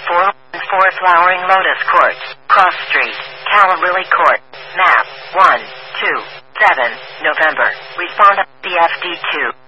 414 Flowering Lotus Court, Cross Street, Calarilli Court, Map 127, November. Respond BFD2.